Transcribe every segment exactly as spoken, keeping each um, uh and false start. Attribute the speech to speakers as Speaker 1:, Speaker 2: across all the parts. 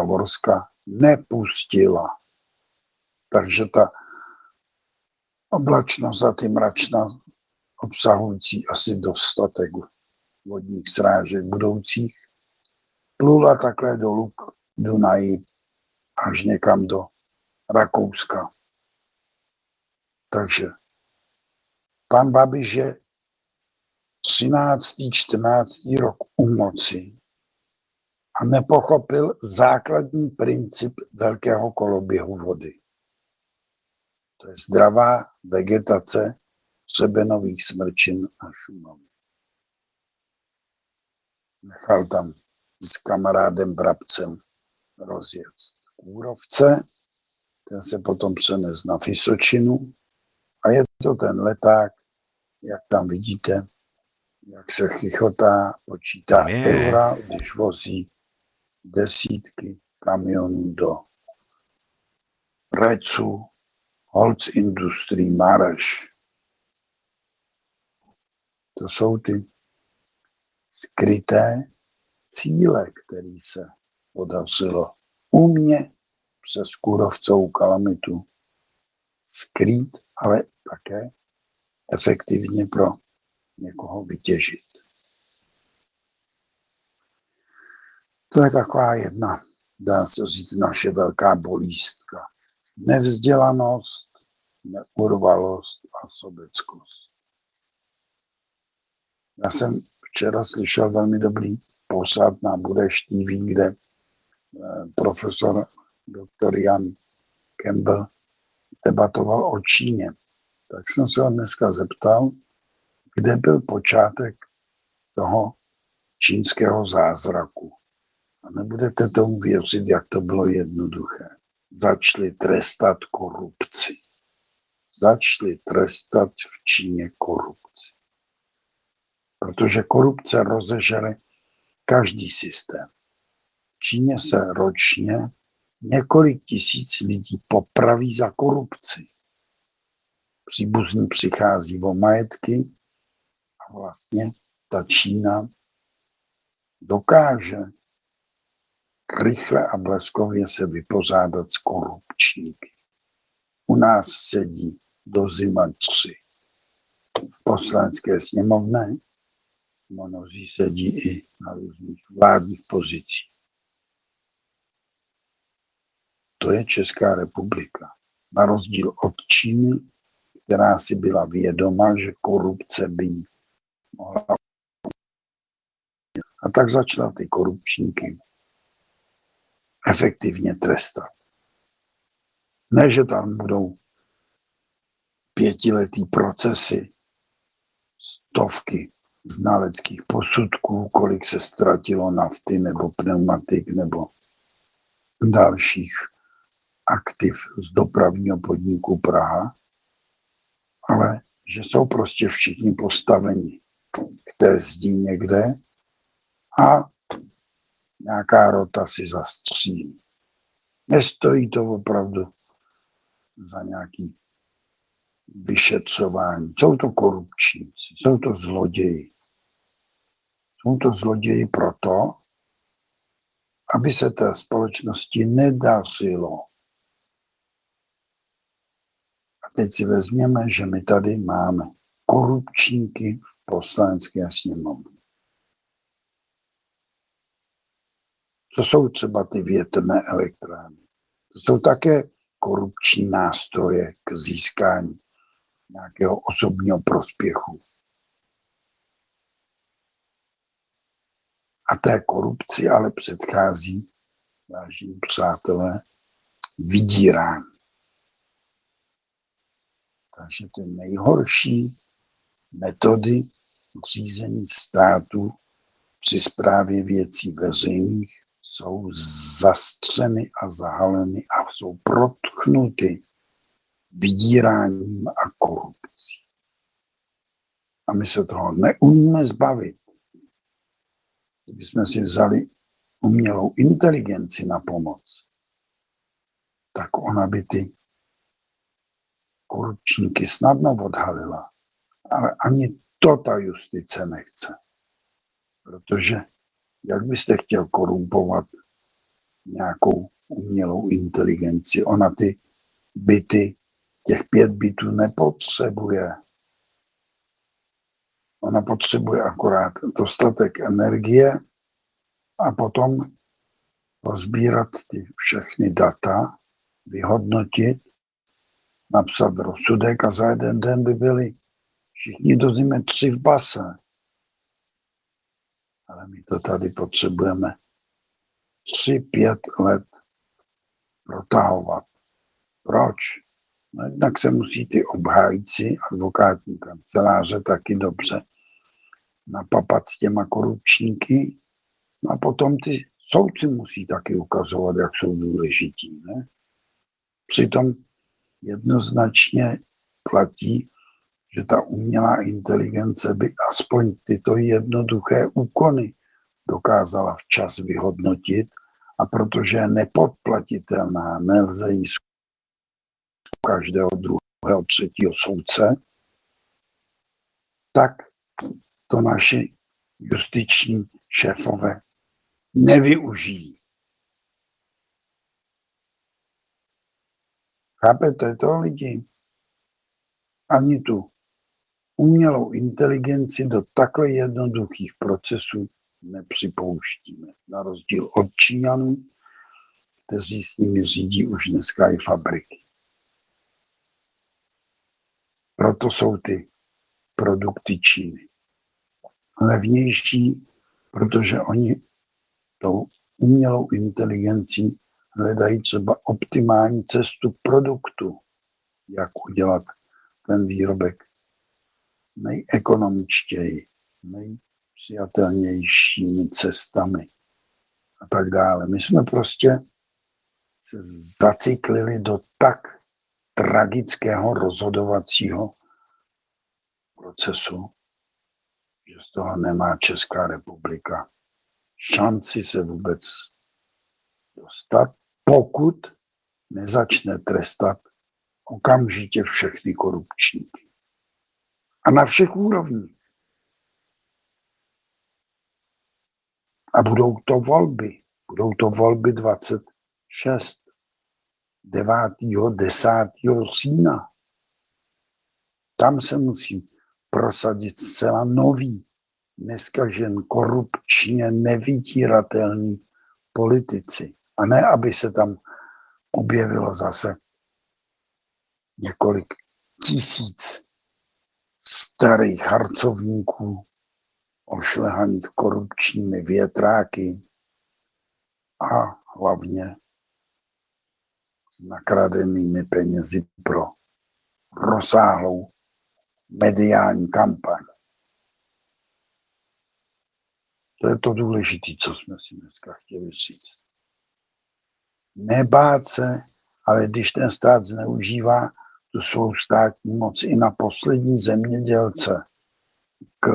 Speaker 1: Bavorska nepustila. Takže ta oblačnost a ty mračna obsahující asi dostatek vodních srážek budoucích plula takhle dolů k Dunaji až někam do Rakouska. Takže pan Babiš je třináctý, čtrnáctý rok u moci a nepochopil základní princip velkého koloběhu vody. To je zdravá vegetace třebenových smrčin a Šumavy. Nechal tam s kamarádem Brabcem rozjet kůrovce, ten se potom přenes na Vysočinu a je to ten leták, jak tam vidíte, jak se chichotá, počítá eura, když vozí desítky kamionů do Recu, Holzindustrie, Mareš. To jsou ty skryté cíle, které se podařilo umě přes kůrovcovou kalamitu skrýt, ale také efektivně pro někoho vytěžit. To je taková jedna, dá se říct, naše velká bolístka. Nevzdělanost, neurvalost a sobeckost. Já jsem včera slyšel velmi dobrý pořad na Budeš T V, kde profesor doktor Jan Campbell debatoval o Číně. Tak jsem se ho dneska zeptal, kde byl počátek toho čínského zázraku. A nebudete tomu věřit, jak to bylo jednoduché. Začali trestat korupci. Začali trestat v Číně korupci. Protože korupce rozežere každý systém. V Číně se ročně několik tisíc lidí popraví za korupci. Příbuzní přichází o majetky a vlastně ta Čína dokáže rychle a bleskově se vypořádat s korupčníky. U nás sedí do zima tři v poslanecké sněmovně, mnozí sedí i na různých vládních pozicích. To je Česká republika. Na rozdíl od Číny, která si byla vědoma, že korupce by mohla. A tak začala ty korupčníky efektivně trestat. Ne, že tam budou pětiletý procesy, stovky znaleckých posudků, kolik se ztratilo nafty nebo pneumatik nebo dalších aktiv z dopravního podniku Praha, ale že jsou prostě všichni postaveni k té zdi někde a nějaká rota si zastřílí. Nestojí to opravdu za nějaký vyšetřování. Jsou to korupčníci, jsou to zloději. Jsou to zloději proto, aby se té společnosti nedařilo. A teď si vezměme, že my tady máme korupčníky v poslanecké sněmovně. To jsou třeba ty větrné elektrárny. To jsou také korupční nástroje k získání nějakého osobního prospěchu. A té korupci ale předchází, vážení přátelé, vydírání. Takže ty nejhorší metody řízení státu při správě věcí veřejných jsou zastřeny a zahaleny a jsou protchnuty vydíráním a korupcí. A my se toho neumíme zbavit. Kdybychom si vzali umělou inteligenci na pomoc, tak ona by ty korupčníky snadno odhalila. Ale ani to ta justice nechce. Protože jak byste chtěl korumpovat nějakou umělou inteligenci. Ona ty byty, těch pět bytů nepotřebuje. Ona potřebuje akorát dostatek energie a potom pozbírat ty všechny data, vyhodnotit, napsat rozsudek a za jeden den by byli všichni do zimy tři v base. Ale my to tady potřebujeme tři, pět let protahovat. Proč? No, jednak se musí ty obhájci, advokátní kanceláře taky dobře napapat s těma korupčníky. No a potom ty soudci musí taky ukazovat, jak jsou důležití. Ne? Přitom jednoznačně platí, že ta umělá inteligence by aspoň tyto jednoduché úkony dokázala včas vyhodnotit a protože je nepodplatitelná, nelze jí z každého druhého, třetího soudce, tak to naši justiční šéfové nevyužijí. Chápete to, lidi? Ani tu umělou inteligenci do takhle jednoduchých procesů nepřipouštíme. Na rozdíl od Číňanů, kteří s nimi řídí už dneska i fabriky. Proto jsou ty produkty Číny levnější, protože oni tou umělou inteligencí hledají třeba optimální cestu produktu, jak udělat ten výrobek nejekonomičtěji, nejpřijatelnějšími cestami a tak dále. My jsme prostě se zaciklili do tak tragického rozhodovacího procesu, že z toho nemá Česká republika šanci se vůbec dostat, pokud nezačne trestat okamžitě všechny korupčníky. A na všech úrovních. A budou to volby. Budou to volby dvacet šest. devátého desátého října. Tam se musí prosadit zcela nový, neskažen, korupčně nevydíratelný politici. A ne, aby se tam objevilo zase několik tisíc starých harcovníků, ošlehaných korupčními větráky a hlavně s nakradenými penězi pro rozsáhlou mediální kampaň. To je to důležité, co jsme si dneska chtěli říct. Nebát se, ale když ten stát zneužívá tu svou státní moc i na poslední zemědělce k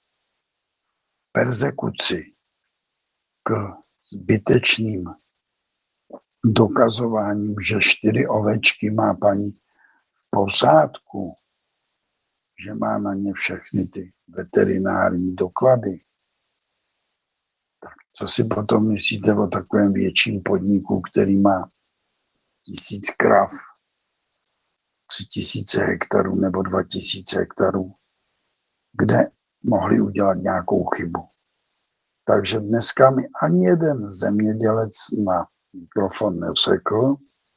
Speaker 1: perzekuci, k zbytečným dokazováním, že čtyři ovečky má paní v pořádku, že má na ně všechny ty veterinární doklady. Tak co si potom myslíte o takovém větším podniku, který má tisíc krav, tři tisíce hektarů nebo dva tisíce hektarů, kde mohli udělat nějakou chybu. Takže dneska mi ani jeden zemědělec na mikrofon neřekl,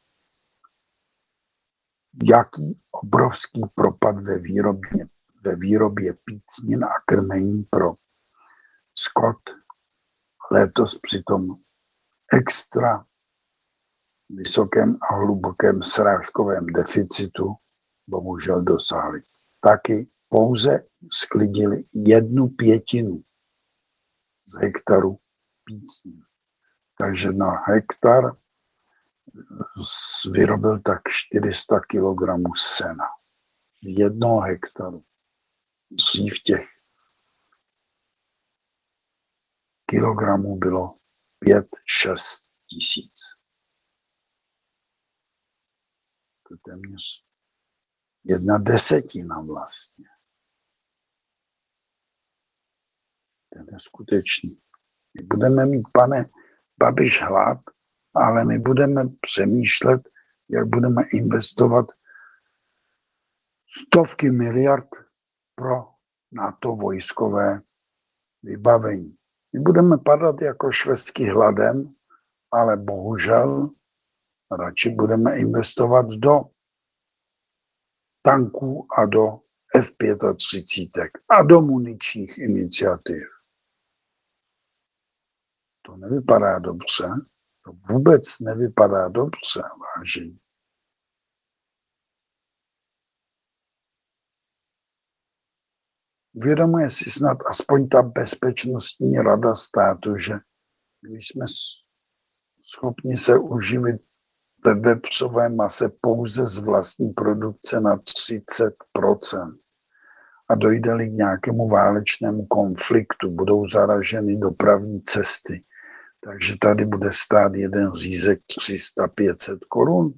Speaker 1: jaký obrovský propad ve výrobě, ve výrobě pícnin a krmení pro skot letos při tom extra vysokém a hlubokém srážkovém deficitu bohužel dosáhli. Taky pouze sklidili jednu pětinu z hektaru pícnin. Takže na hektar vyrobil tak čtyři sta kilogramů sena z jednoho hektaru. Dřív těch kilogramů bylo pět šest tisíc. To je téměř jedna desetina vlastně. To je neskutečný. My budeme mít, pane Babiš, hlad ale my budeme přemýšlet, jak budeme investovat stovky miliard pro NATO vojskové vybavení. My budeme padat jako švestky hladem, ale bohužel radši budeme investovat do tanků a do F třicet pět a do muničních iniciativ. To nevypadá dobře. To vůbec nevypadá dobře, vážení. Uvědomuje si snad aspoň ta bezpečnostní rada státu, že když jsme schopni se uživit ve vepřové mase pouze z vlastní produkce na třicet procent a dojde-li k nějakému válečnému konfliktu, budou zaraženy dopravní cesty, takže tady bude stát jeden řízek tři sta pět set korun.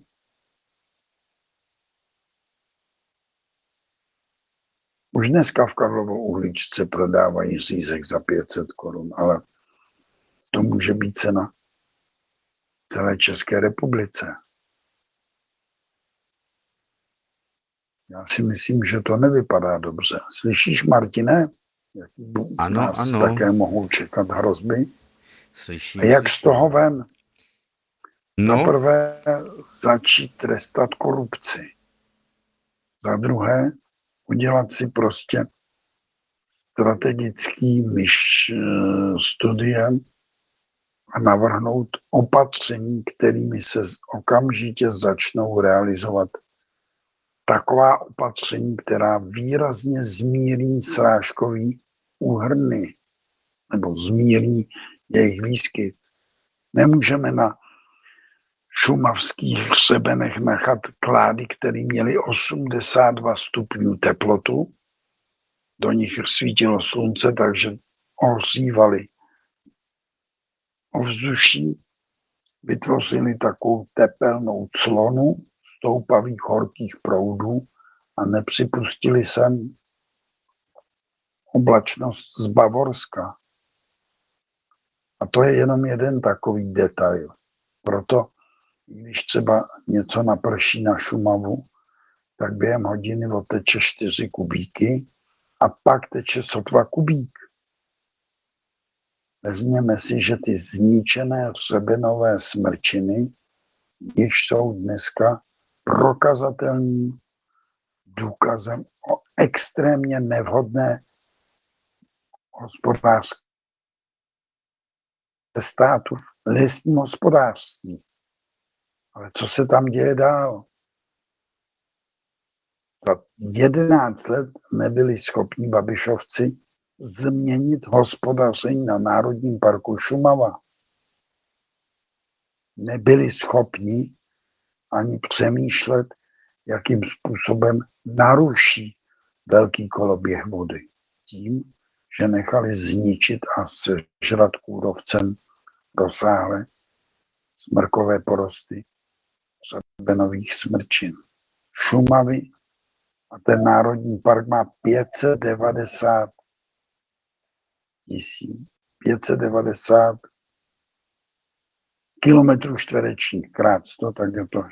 Speaker 1: Už dneska v Karlovou Uhlíčce prodávají řízek za pět set korun, ale to může být cena celé České republice. Já si myslím, že to nevypadá dobře. Slyšíš, Martine, jaký
Speaker 2: ano,
Speaker 1: nás
Speaker 2: ano.
Speaker 1: také mohou čekat hrozby?
Speaker 2: Slyším,
Speaker 1: A jak
Speaker 2: slyším.
Speaker 1: z toho ven?
Speaker 2: No,
Speaker 1: Za prvé začít trestat korupci. Za druhé udělat si prostě strategický myš studiem a navrhnout opatření, kterými se okamžitě začnou realizovat taková opatření, která výrazně zmírní srážkový úhrny nebo zmírní jejich výskyt. Nemůžeme na šumavských hřebenech nechat klády, které měly osmdesát dva stupňů teplotu. Do nich svítilo slunce, takže ohřívaly ovzduší, vytvořili takovou tepelnou clonu stoupavých horkých proudů a nepřipustili sem oblačnost z Bavorska. A to je jenom jeden takový detail. Proto, když třeba něco naprší na Šumavu, tak během hodiny oteče čtyři kubíky a pak teče sotva kubík. Vezměme si, že ty zničené hřebenové smrčiny, již jsou dneska prokazatelným důkazem o extrémně nevhodné hospodářské státu, lesním hospodářství. Ale co se tam děje dál? Za jedenáct let nebyli schopni Babišovci změnit hospodaření na Národním parku Šumava. Nebyli schopni ani přemýšlet, jakým způsobem naruší velký koloběh vody. Tím, že nechali zničit a sežrat kůrovcem rozsáhlé smrkové porosty hřebenových smrčin. Šumavy a ten národní park má pět set devadesát tisíc, pět set devadesát kilometrů čtverečních, krát sto, tak je to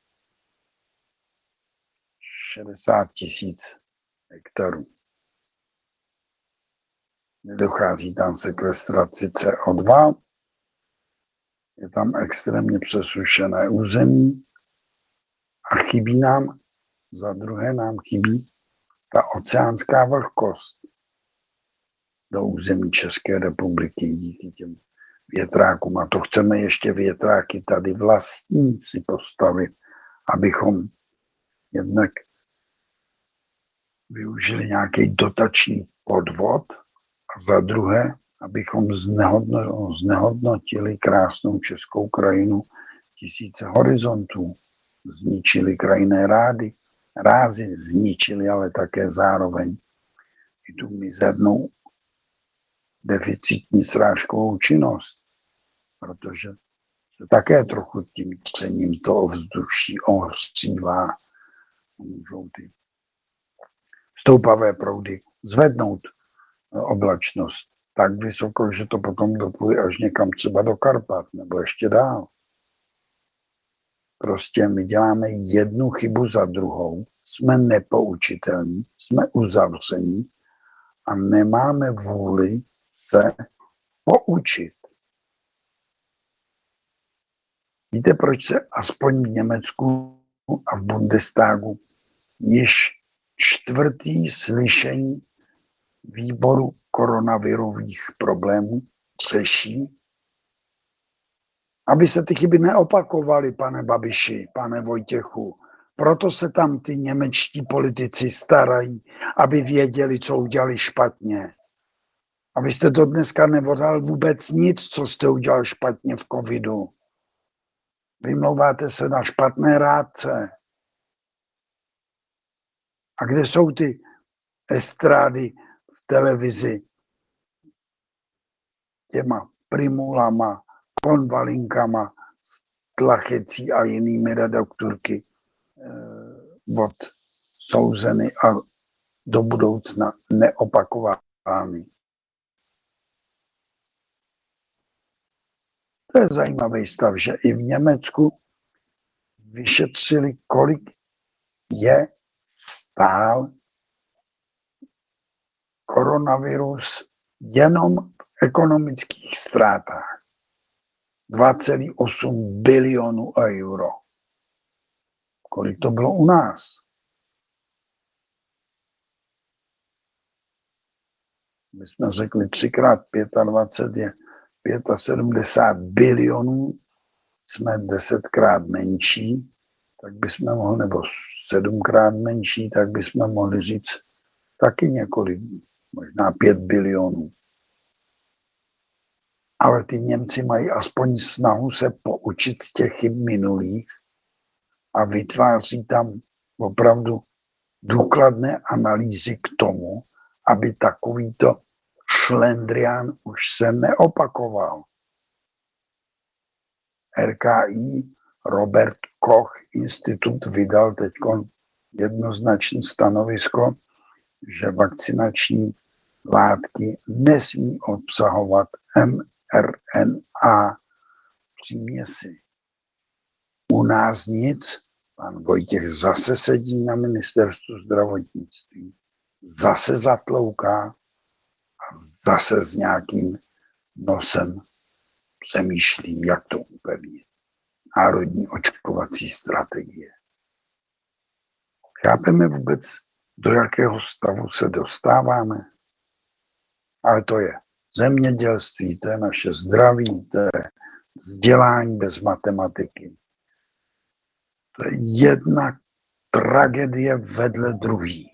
Speaker 1: šedesát tisíc hektarů. Nedochází tam sekvestraci C O dva, je tam extrémně přesušené území a chybí nám, za druhé nám chybí ta oceánská vlhkost do území České republiky díky těm větrákům. A to chceme ještě větráky tady vlastní si postavit, abychom jednak využili nějaký dotační podvod a za druhé, abychom znehodno, znehodnotili krásnou českou krajinu tisíce horizontů. Zničili krajinné rády, rázy zničili, ale také zároveň i tu mizernou deficitní srážkovou činnost, protože se také trochu tím třením to ovzduší ohřívá. Můžou ty stoupavé proudy zvednout oblačnost tak vysoko, že to potom dopluje až někam třeba do Karpat nebo ještě dál. Prostě my děláme jednu chybu za druhou, jsme nepoučitelní, jsme uzavření a nemáme vůli se poučit. Víte, proč se aspoň v Německu a v Bundestagu již čtvrtý slyšení výboru koronavirových problémů řeší? Aby se ty chyby neopakovaly, pane Babiši, pane Vojtěchu. Proto se tam ty němečtí politici starají, aby věděli, co udělali špatně. A vy jste to dneska nevodal vůbec nic, co jste udělal špatně v covidu. Vymlouváte se na špatné rádce. A kde jsou ty estrády v televizi těma primulama, konvalinkama, Tlachecí a jinými redaktorky eh, od souzeny a do budoucna neopakovány. To je zajímavý stav, že i v Německu vyšetřili, kolik je stál koronavirus jenom v ekonomických ztrátách. dva celá osm bilionů euro. Kolik to bylo u nás? My jsme řekli třikrát dvacet pět je sedmdesát pět bilionů, jsme desetkrát menší, tak bychom mohli, nebo sedmkrát menší, tak bychom mohli říct taky několik, možná pět bilionů. Ale ty Němci mají aspoň snahu se poučit z těch chyb minulých a vytváří tam opravdu důkladné analýzy k tomu, aby takovýto šlendrián už se neopakoval. R K I, Robert Koch institut, vydal teď jednoznačné stanovisko, že vakcinační látky nesmí obsahovat em er en á příměsi. U nás nic, pan Vojtěch zase sedí na ministerstvu zdravotnictví, zase zatlouká a zase s nějakým nosem přemýšlí, jak to upevnit. Národní očkovací strategie. Chápeme vůbec, do jakého stavu se dostáváme? Ale to je zemědělství, to je naše zdraví, to je vzdělání bez matematiky. To je jedna tragédie vedle druhý.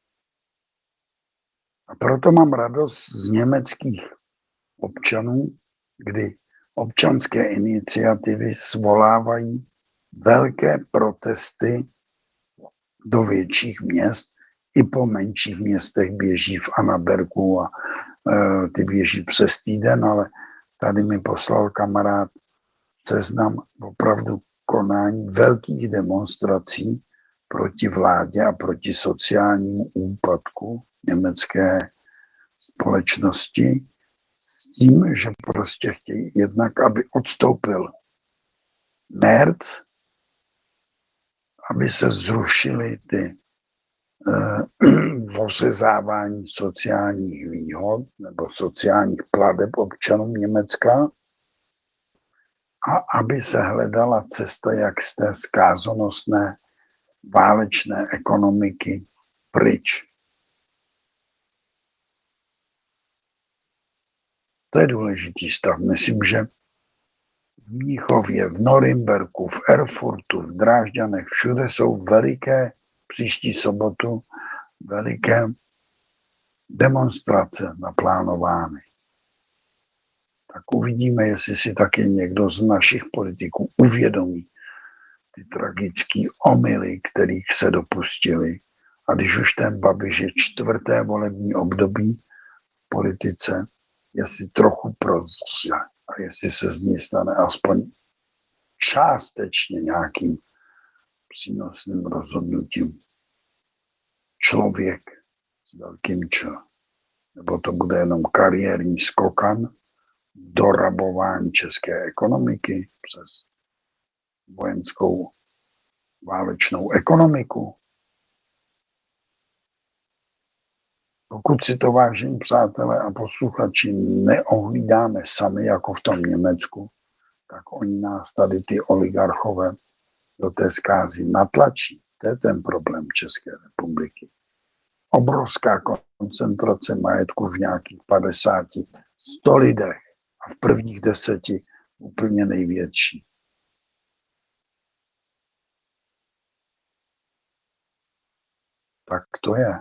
Speaker 1: A proto mám radost z německých občanů, kdy občanské iniciativy svolávají velké protesty do větších měst. I po menších městech běží v Annabergu a e, ty běží přes týden, ale tady mi poslal kamarád seznam opravdu konání velkých demonstrací proti vládě a proti sociálnímu úpadku německé společnosti s tím, že prostě chtějí jednak, aby odstoupil Merz, aby se zrušily ty osezávání sociálních výhod nebo sociálních plateb občanům Německa a aby se hledala cesta, jak z té zkázonosné válečné ekonomiky pryč. To je důležitý stav. Myslím, že v Mnichově, v Norimberku, v Erfurtu, v Drážďanech, všude jsou veliké, příští sobotu, veliké demonstrace naplánovány. Tak uvidíme, jestli si taky někdo z našich politiků uvědomí ty tragické omyly, kterých se dopustili. A když už ten Babiš je čtvrté volební období v politice, jestli trochu prozře a jestli se z ní stane aspoň částečně nějakým přínosným rozhodnutím člověk s velkým Č. Nebo to bude jenom kariérní skokan do rabování české ekonomiky přes vojenskou válečnou ekonomiku. Pokud si to, vážení přátelé a posluchači, neohlídáme sami, jako v tom Německu, tak oni nás tady, ty oligarchové, do té zkázy natlačí. To je ten problém České republiky. Obrovská koncentrace majetku v nějakých padesáti, sto lidech a v prvních deseti úplně největší. Tak to je.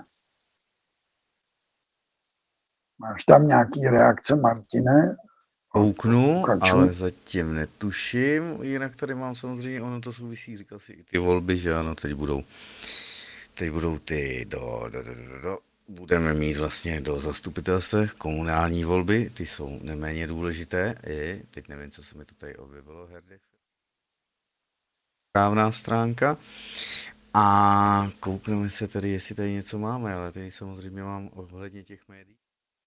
Speaker 1: Máš tam nějaký reakce, Martine?
Speaker 2: Kouknu,
Speaker 1: Kaču?
Speaker 2: ale zatím netuším. Jinak tady mám samozřejmě, ono to souvisí, říkal si i ty volby, že ano, teď budou, teď budou ty do, do, do, do, do budeme mít vlastně do zastupitelstev komunální volby, ty jsou neméně důležité. I, teď nevím, co se mi to tady objevilo, Herdech. Správná stránka. A koukneme se tady, jestli tady něco máme, ale tady samozřejmě mám ohledně těch médií.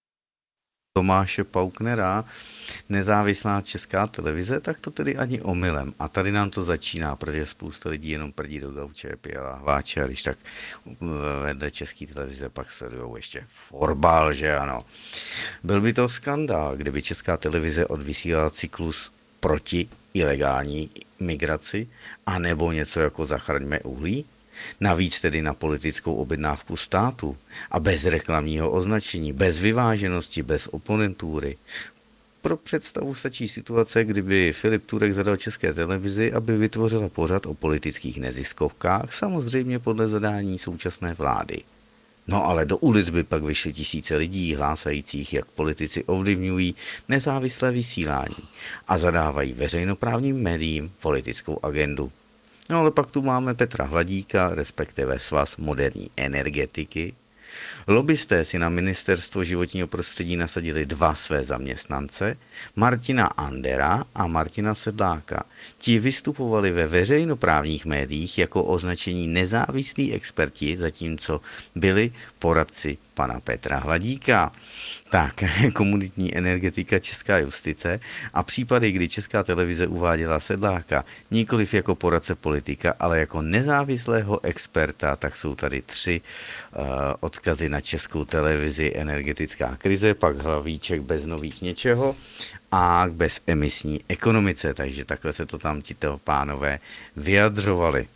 Speaker 2: Tomáše Pauknera, nezávislá Česká televize, tak to tedy ani omylem. A tady nám to začíná, protože spousta lidí jenom prdí do gauče, pije lahváče, a když tak vedle České televize pak sledujou ještě fotbal, že ano. Byl by to skandál, kdyby Česká televize odvysílala cyklus proti ilegální migraci, anebo něco jako Zachraňme uhlí. Navíc tedy na politickou objednávku státu a bez reklamního označení, bez vyváženosti, bez oponentury. Pro představu stačí situace, kdyby Filip Turek zadal České televizi, aby vytvořila pořad o politických neziskovkách, samozřejmě podle zadání současné vlády. No ale do ulic by pak vyšly tisíce lidí hlásajících, jak politici ovlivňují nezávislé vysílání a zadávají veřejnoprávním médiím politickou agendu. No ale pak tu máme Petra Hladíka, respektive Svaz moderní energetiky. Lobbysté si na ministerstvo životního prostředí nasadili dva své zaměstnance, Martina Andera a Martina Sedláka. Ti vystupovali ve veřejnoprávních médiích jako označení nezávislí experti, zatímco byli poradci pana Petra Hladíka. Tak, komunitní energetika, česká justice a případy, kdy Česká televize uváděla Sedláka nikoliv jako poradce politika, ale jako nezávislého experta, tak jsou tady tři uh, odkazy na Českou televizi: energetická krize, pak Hlavíček bez nových něčeho a k bezemisní ekonomice. Takže takhle se to tam tito pánové vyjadřovali.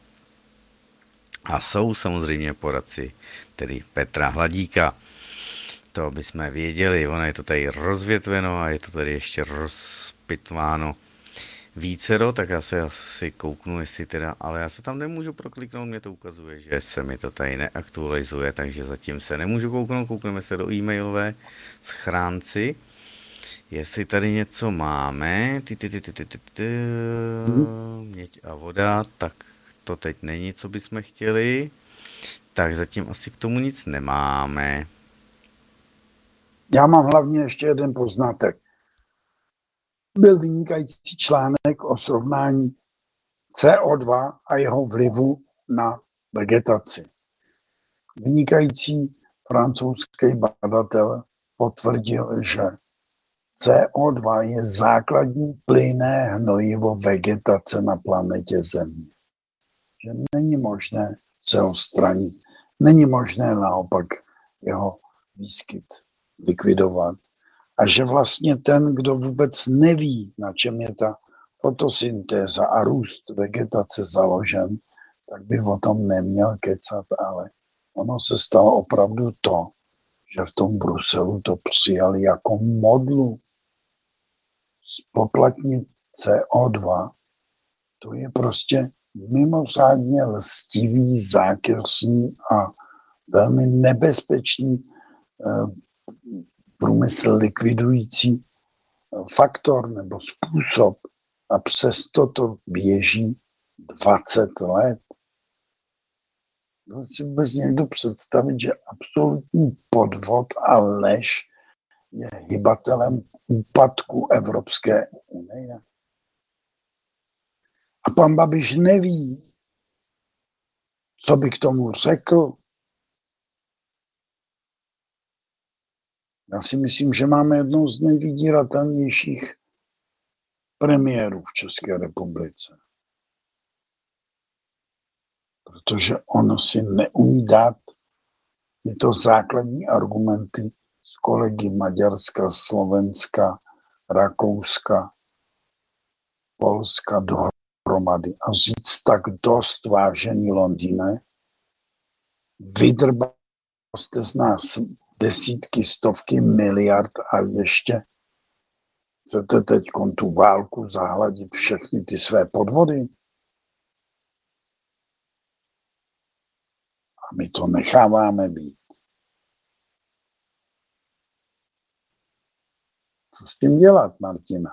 Speaker 2: A jsou samozřejmě poradci tedy Petra Hladíka. To bychom věděli, ono je to tady rozvětveno a je to tady ještě rozpitváno vícero, tak já se asi kouknu, jestli teda, ale já se tam nemůžu prokliknout, mě to ukazuje, že se mi to tady neaktualizuje, takže zatím se nemůžu kouknout, koukneme se do e-mailové schránci, jestli tady něco máme, ty, ty, ty, ty, ty, ty, ty, měď a voda, tak to teď není, co bychom chtěli, tak zatím asi k tomu nic nemáme.
Speaker 1: Já mám hlavně ještě jeden poznatek. Byl vynikající článek o srovnání C O dva a jeho vlivu na vegetaci. Vynikající francouzský badatel potvrdil, že C O dva je základní plynné hnojivo vegetace na planetě Země. Že není možné se ho stranit, není možné naopak jeho výskyt likvidovat. A že vlastně ten, kdo vůbec neví, na čem je ta fotosyntéza a růst vegetace založen, tak by o tom neměl kecat, ale ono se stalo opravdu to, že v tom Bruselu to přijali jako modlu. Spoplatnit C O dva, to je prostě mimořádně lstivý, zákeřný a velmi nebezpečný průmysl likvidující faktor nebo způsob a přesto to běží dvacet let. Může si vůbec někdo představit, že absolutní podvod a lež je hybatelem úpadku Evropské unie? A pan Babiš neví, co by k tomu řekl. Já si myslím, že máme jednou z nejvydíratelnějších premiérů v České republice. protože on si neumí dát tyto základní argumenty s kolegy Maďarska, Slovenska, Rakouska, Polska dohromady a říct tak dost, vážený Londýne, vydrbal jste z nás desítky, stovky miliard a ještě chcete teď tu válku zahladit všechny ty své podvody? A my to necháváme být. Co s tím dělat, Martina?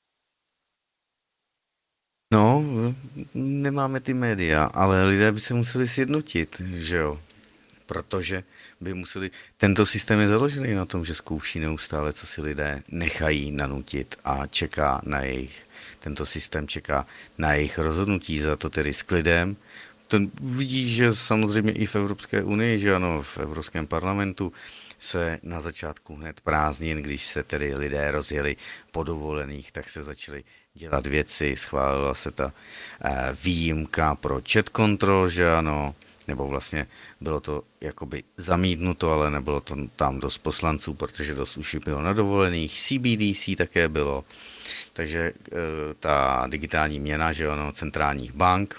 Speaker 2: No, nemáme ty média, ale lidé by se museli sjednotit, že jo? Protože by museli... Tento systém je založený na tom, že zkouší neustále, co si lidé nechají nanutit a čeká na jejich... Tento systém čeká na jejich rozhodnutí, za to tedy s klidem. Ten vidíš, že samozřejmě i v Evropské unii, že ano, v Evropském parlamentu se na začátku hned prázdnin, když se tedy lidé rozjeli po dovolených, tak se začaly dělat věci, schválila se ta eh, výjimka pro chat control, že ano, nebo vlastně bylo to jakoby zamítnuto, ale nebylo to tam dost poslanců, protože dost už bylo na dovolených, C B D C také bylo, takže eh, ta digitální měna, že ano, centrálních bank,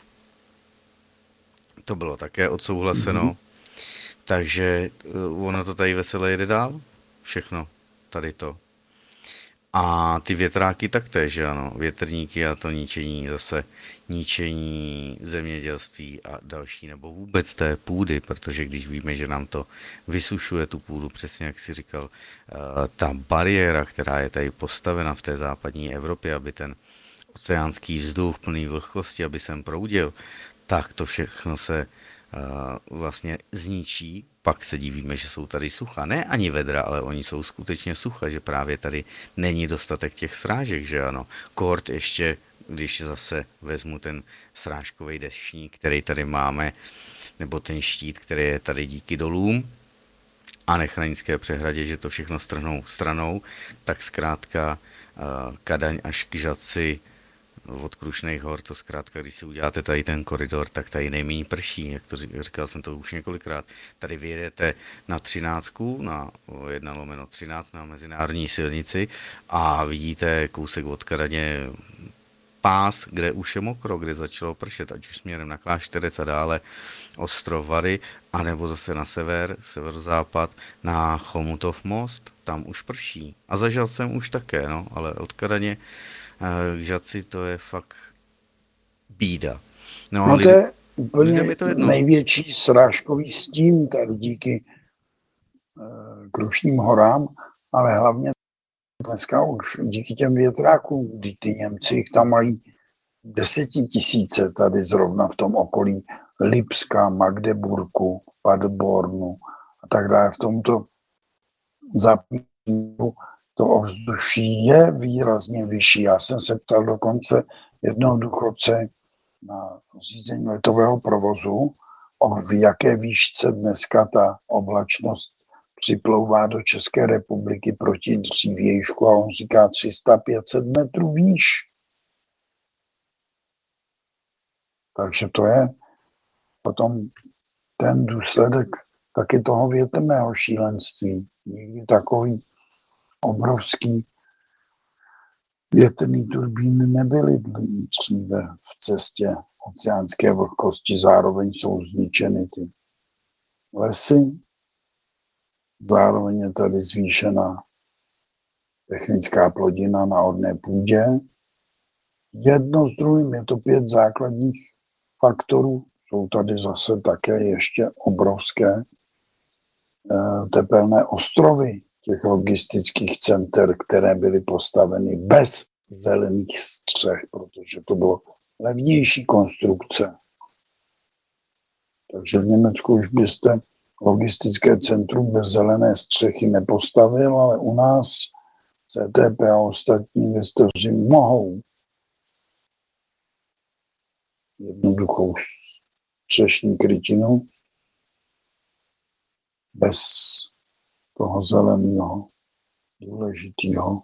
Speaker 2: to bylo také odsouhlaseno, mm-hmm. takže uh, ono to tady veselé jede dál, všechno, tady to. A ty větráky taktéž, že ano, větrníky a to ničení, zase ničení zemědělství a další, nebo vůbec té půdy, protože když víme, že nám to vysušuje tu půdu, přesně jak si říkal, uh, ta bariéra, která je tady postavena v té západní Evropě, aby ten oceánský vzduch plný vlhkosti, aby sem proudil, tak to všechno se uh, vlastně zničí. Pak se divíme, že jsou tady sucha. Ne ani vedra, ale oni jsou skutečně sucha, že právě tady není dostatek těch srážek, že ano. Kort ještě, když zase vezmu ten srážkový deštník, který tady máme, nebo ten štít, který je tady díky dolům a Nechranické přehradě, že to všechno strhnou stranou, tak zkrátka uh, Kadaň až k Žatci od Krušných hor, to zkrátka, když si uděláte tady ten koridor, tak tady nejméně prší, jak to říkal, říkal jsem to už několikrát. Tady vyjedete na třináctku, na jedna lomeno třináct na mezinárodní silnici a vidíte kousek od Kadaně pás, kde už je mokro, kde začalo pršet, ať už směrem na Klášterec a dále ostrov Vary, anebo zase na sever, severozápad, na Chomutov most, tam už prší. A zažil jsem už také, no, ale od Kadaně k Žatci to je fakt bída.
Speaker 1: No, no to je úplně to největší srážkový stín tady díky uh, Krušným horám, ale hlavně dneska už díky těm větrákům, kdy ty Němci jich tam mají desetitisíce tady zrovna v tom okolí Lipska, Magdeburku, Paderbornu a tak dále. V tomto západním to ovzduší je výrazně vyšší. Já jsem se ptal dokonce jednoho důchodce na řízení letového provozu, o v jaké výšce dneska ta oblačnost připlouvá do České republiky proti dřívějšku a on říká tři sta pět set metrů výš. Takže to je potom ten důsledek taky toho větrného šílenství. Nikdy takový obrovský větrný turbíny nebyly dříve v cestě oceánské vlhkosti, zároveň jsou zničeny ty lesy, zároveň je tady zvýšená technická plodina na orné půdě. Jedno s druhým, je to pět základních faktorů, jsou tady zase také ještě obrovské eh, tepelné ostrovy těch logistických center, které byly postaveny bez zelených střech, protože to bylo levnější konstrukce. Takže v Německu už byste logistické centrum bez zelené střechy nepostavil, ale u nás C T P a ostatní investoři mohou jednoduchou střešní krytinu bez toho zeleného důležitého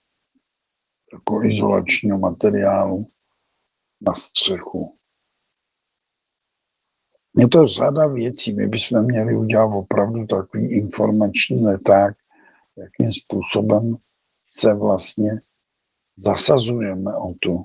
Speaker 1: jako izolačního materiálu na střechu Je to řada věcí. My bychom měli udělat opravdu takový informační leták, jakým způsobem se vlastně zasazujeme o tu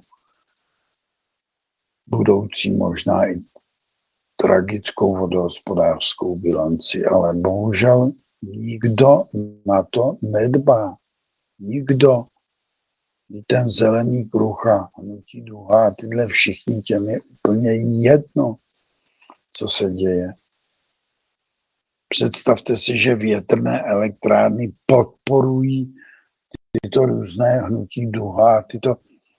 Speaker 1: budoucí možná i tragickou vodohospodářskou bilanci, ale bohužel nikdo na to nedbá. Nikdo. Ten zelený kruh a hnutí Duha a tyhle všichni, těm je úplně jedno, co se děje. Představte si, že větrné elektrárny podporují tyto různé hnutí Duha, tyto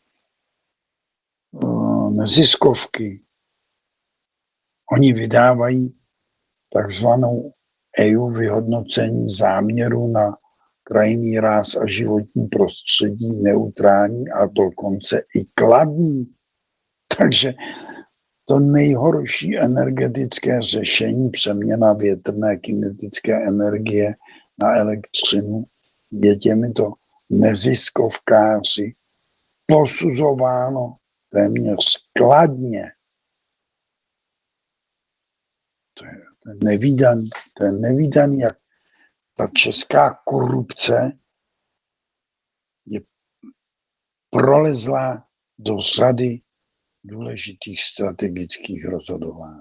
Speaker 1: uh, neziskovky. Oni vydávají takzvanou E U vyhodnocení záměru na krajinný ráz a životní prostředí neutrální a dokonce i kladný. Takže to nejhorší energetické řešení přeměna větrné kinetické energie na elektřinu je těmito neziskovkáři posuzováno téměř kladně. To je, to je nevídaný, to je nevídaný, jak ta česká korupce je prolezlá do řady důležitých strategických rozhodování.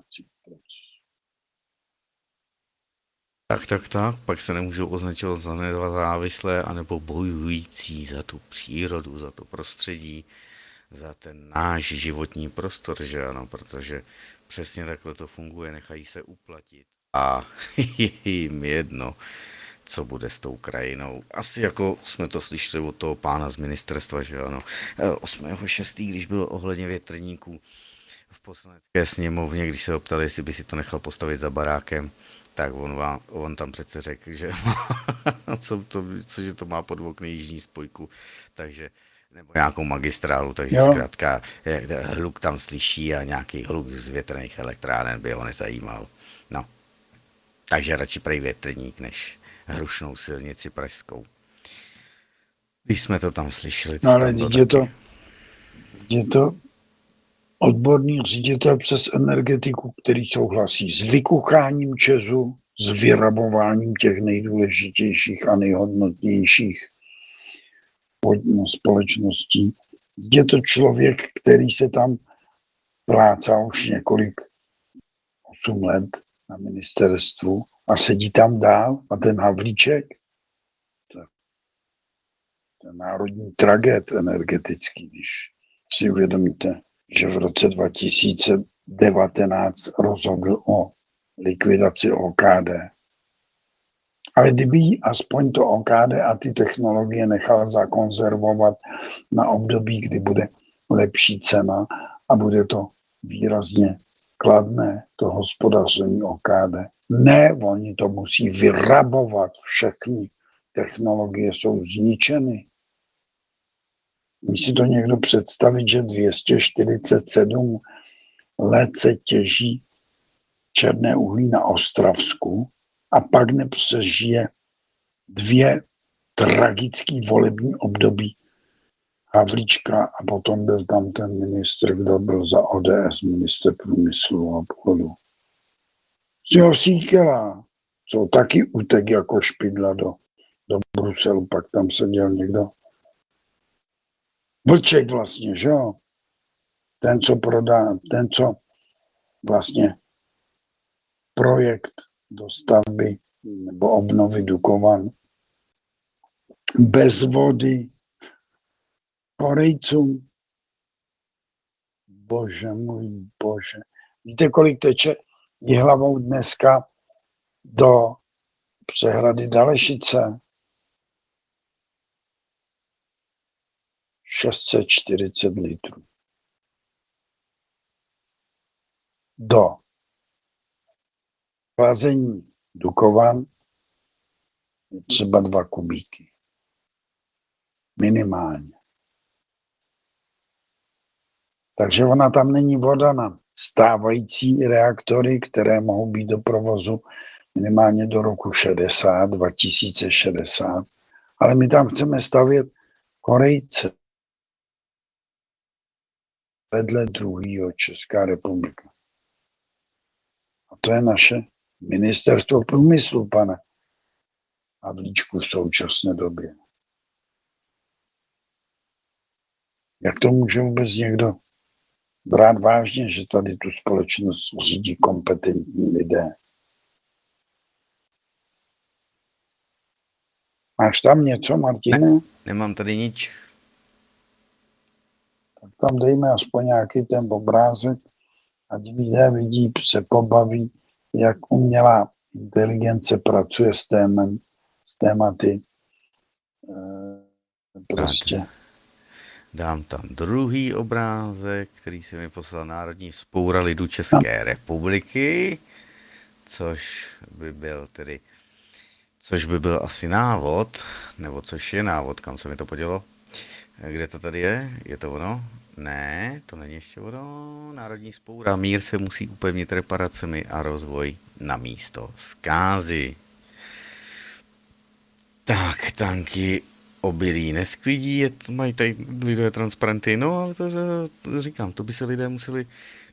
Speaker 2: Tak, tak, tak, pak se nemůžou označovat za nezávislé anebo bojující za tu přírodu, za to prostředí, za ten náš životní prostor, že ano, protože přesně takhle to funguje, nechají se uplatit a je jim jedno, co bude s tou krajinou. Asi jako jsme to slyšeli od toho pána z ministerstva, že ano, osmého šestého když bylo ohledně větrníků v poslanecké sněmovně, když se ho ptali, jestli by si to nechal postavit za barákem, tak on, vám, on tam přece řekl, že co to, cože to má pod okny jižní spojku, takže nebo nějakou magistrálu, takže jo. Zkrátka hluk tam slyší a nějaký hluk z větrných elektráren by ho nezajímal. No, takže radši prej větrník, než hrušnou silnici pražskou. Když jsme to tam slyšeli,
Speaker 1: no, ale je to, je to odborný ředitel přes energetiku, který souhlasí s vykucháním ČEZu, s vyrabováním těch nejdůležitějších a nejhodnotnějších společností. Je to člověk, který se tam plácá už několik, osm let na ministerstvu a sedí tam dál a ten Havlíček, to je národní tragéd energetický, když si uvědomíte, že v roce dva tisíce devatenáct rozhodl o likvidaci O K D. Ale kdyby aspoň to O K D a ty technologie nechal zakonzervovat na období, kdy bude lepší cena a bude to výrazně kladné, to hospodaření O K D. Ne, oni to musí vyrabovat, všechny technologie jsou zničeny. Musí si to někdo představit, že dvě stě čtyřicet sedm let se těží černé uhlí na Ostravsku a pak nepřežije dvě tragické volební období Havlíčka a potom byl tam ten ministr, kdo byl za O D S, ministr průmyslu a obchodu. Z jeho Síkela, co taky utek jako špidla do, do Bruselu, pak tam seděl někdo. Vlček vlastně, že jo? Ten, co prodá, ten, co vlastně projekt dostavby nebo obnovy Dukovan bez vody Korejcům. Bože můj bože. Víte, kolik teče Jihlavou dneska do přehrady Dalešice? šest set čtyřicet litrů. Do chlazení Dukovan je třeba dva kubíky. Minimálně. Takže ona tam není voda na stávající reaktory, které mohou být do provozu minimálně do roku šedesát, dva tisíce šedesát. Ale my tam chceme stavět Korejce. Vedle druhýho Česká republika. A to je naše ministerstvo průmyslu, pane Havlíčku, v současné době. Jak to může vůbec někdo brát vážně, že tady tu společnost řídí kompetentní lidé? Máš tam něco, Martine?
Speaker 2: Ne, nemám tady nič.
Speaker 1: Tak tam dejme aspoň nějaký ten obrázek, ať lidé vidí, se pobaví, jak umělá inteligence pracuje s témem, s tématy. E, prostě.
Speaker 2: Dám tam druhý obrázek, který se mi poslal Národní vzpoura lidu České republiky, což by byl tedy, což by byl asi návod, nebo což je návod, kam se mi to podělo. Kde to tady je? Je to ono? Ne, to není ještě ono. Národní vzpoura. Mír se musí upevnit reparacemi a rozvoj na místo zkázy. Tak, tanky obilí nesklidí, je, mají tady lidé transparenty, no ale to, to říkám, to by se lidé museli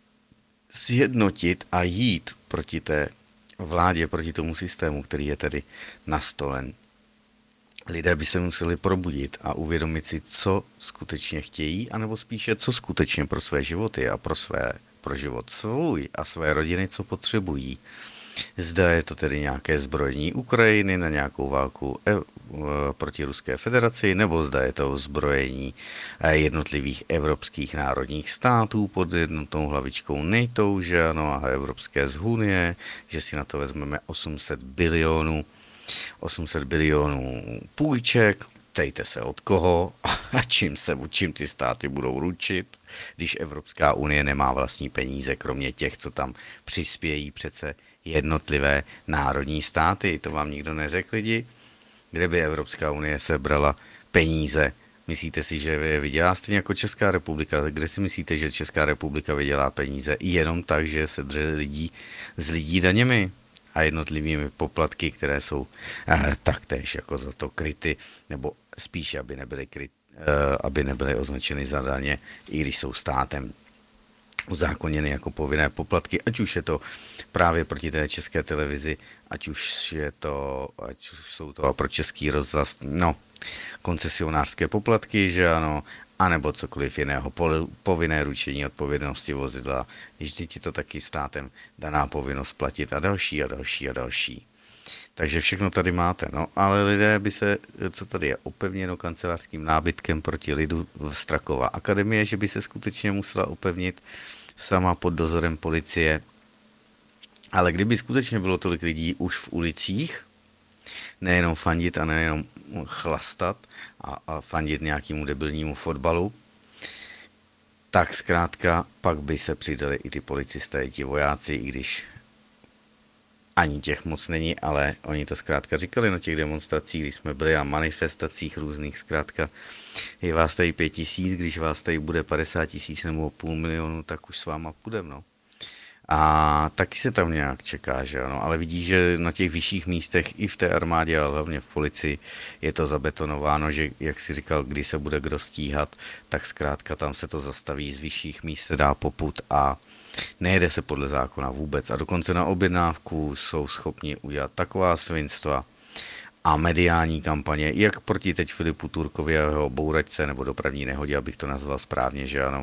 Speaker 2: sjednotit a jít proti té vládě, proti tomu systému, který je tedy nastolen. Lidé by se museli probudit a uvědomit si, co skutečně chtějí, anebo spíše, co skutečně pro své životy a pro, své, pro život svůj a své rodiny, co potřebují. Zda je to tedy nějaké zbrojení Ukrajiny na nějakou válku e, e, proti Ruské federaci, nebo zda je to zbrojení jednotlivých evropských národních států pod jednotnou hlavičkou NATO, že ano, a Evropské unie, že si na to vezmeme osm set bilionů osm set bilionů půjček, ptejte se od koho a čím, se, čím ty státy budou ručit, když Evropská unie nemá vlastní peníze, kromě těch, co tam přispějí přece jednotlivé národní státy. To vám nikdo neřekl, lidi? Kde by Evropská unie sebrala peníze? Myslíte si, že je vydělá stejně jako Česká republika? Kde si myslíte, že Česká republika vydělá peníze? Jenom tak, že se dře lidí z lidí daněmi a jednotlivými poplatky, které jsou eh, taktéž jako za to kryty, nebo spíš, aby nebyly, kryt, eh, aby nebyly označeny za daně, i když jsou státem uzákoněny jako povinné poplatky, ať už je to právě proti té české televizi, ať už je to, ať už jsou to pro český rozhlas, no, koncesionářské poplatky, že ano, anebo cokoliv jiného, povinné ručení odpovědnosti vozidla, když je to taky státem daná povinnost platit a další a další a další. Takže všechno tady máte, no, ale lidé by se, co tady je opevněno kancelářským nábytkem proti lidu v Strakova akademie, že by se skutečně musela opevnit sama pod dozorem policie, ale kdyby skutečně bylo tolik lidí už v ulicích, nejenom fandit a nejenom chlastat a, a fandit nějakému debilnímu fotbalu, tak zkrátka pak by se přidali i ty policisté, i ti vojáci, i když ani těch moc není, ale oni to zkrátka říkali na těch demonstracích, když jsme byli a manifestacích různých, zkrátka je vás tady pět tisíc, když vás tady bude padesát tisíc nebo půl milionu, tak už s váma půjdem, no. A taky se tam nějak čeká, že ano, ale vidí, že na těch vyšších místech i v té armádě, ale hlavně v policii je to zabetonováno, že jak si říkal, když se bude kdo stíhat, tak zkrátka tam se to zastaví, z vyšších míst se dá popud a nejede se podle zákona vůbec. A dokonce na objednávku jsou schopni udělat taková svinstva a mediální kampaně, jak proti teď Filipu Turkovi a jeho bouračce nebo dopravní nehodě, abych to nazval správně, že ano.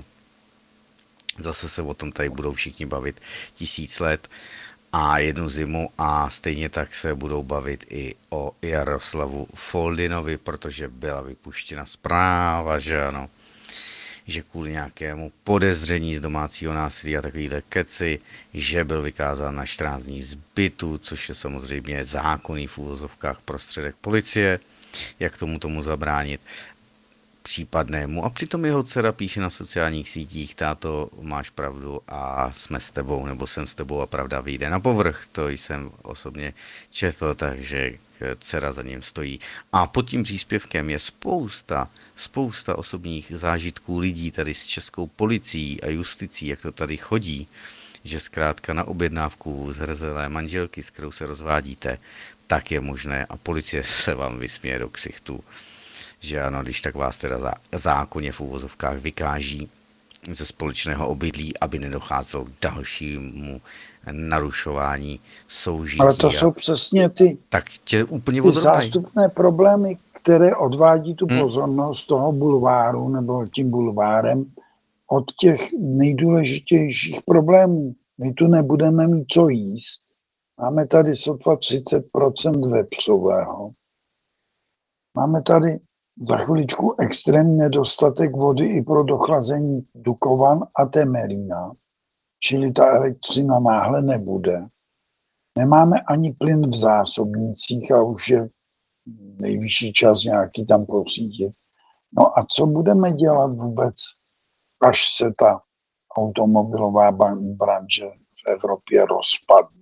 Speaker 2: Zase se o tom tady budou všichni bavit tisíc let a jednu zimu a stejně tak se budou bavit i o Jaroslavu Foldinovi, protože byla vypuštěna zpráva, že ano, že kvůli nějakému podezření z domácího násilí a takovýhle keci, že byl vykázán na čtrnáct dní z bytu, což je samozřejmě zákonný v úvozovkách prostředek policie, jak tomu tomu zabránit případnému. A přitom jeho dcera píše na sociálních sítích, táto, máš pravdu a jsme s tebou, nebo jsem s tebou a pravda vyjde na povrch. To jsem osobně četl, takže dcera za ním stojí. A pod tím příspěvkem je spousta, spousta osobních zážitků lidí tady s českou policií a justicí, jak to tady chodí, že zkrátka na objednávku zhrzelé manželky, s kterou se rozvádíte, tak je možné a policie se vám vysměje do ksichtu, že ano, když tak vás teda zá, zákonně v úvozovkách vykáží ze společného obydlí, aby nedocházelo k dalšímu narušování soužití.
Speaker 1: Ale to jsou přesně ty,
Speaker 2: tak tě úplně
Speaker 1: ty
Speaker 2: odrovnají.
Speaker 1: zástupné problémy, které odvádí tu
Speaker 2: Hmm.
Speaker 1: pozornost toho bulváru nebo tím bulvárem od těch nejdůležitějších problémů. My tu nebudeme mít co jíst. Máme tady sotva třicet procent vepřového. Máme tady za chviličku extrémní nedostatek vody i pro dochlazení Dukovan a Temelína, čili ta elektřina náhle nebude. Nemáme ani plyn v zásobnících a už je nejvyšší čas nějaký tam posítit. No a co budeme dělat vůbec, až se ta automobilová branže v Evropě rozpadne?